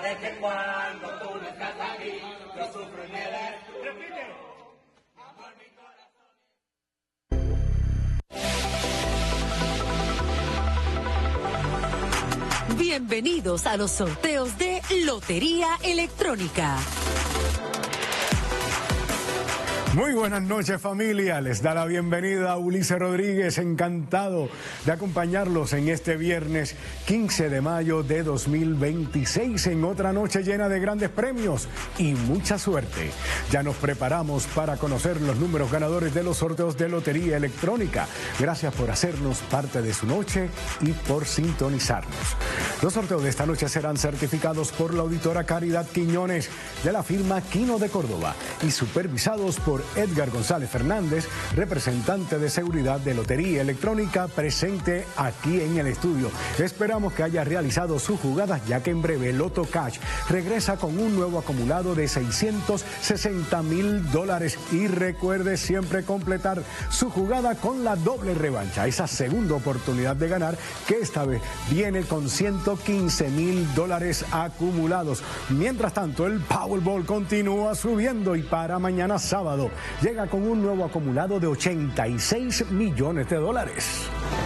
Es que cuando tú no estás aquí, yo sufro y me des. Repite. Amor, mi corazón. Bienvenidos a los sorteos de Lotería Electrónica. Muy buenas noches, familia. Les da la bienvenida a Ulises Rodríguez. Encantado de acompañarlos en este viernes 15 de mayo de 2026 en otra noche llena de grandes premios y mucha suerte. Ya nos preparamos para conocer los números ganadores de los sorteos de Lotería Electrónica. Gracias por hacernos parte de su noche y por sintonizarnos. Los sorteos de esta noche serán certificados por la auditora Caridad Quiñones de la firma Quino de Córdoba y supervisados por Edgar González Fernández, representante de seguridad de Lotería Electrónica, presente aquí en el estudio. Esperamos que haya realizado sus jugadas, ya que en breve Loto Cash regresa con un nuevo acumulado de $660,000. Y recuerde siempre completar su jugada con la doble revancha, esa segunda oportunidad de ganar, que esta vez viene con $115,000 acumulados. Mientras tanto, el Powerball continúa subiendo y para mañana sábado llega con un nuevo acumulado de $86 millones.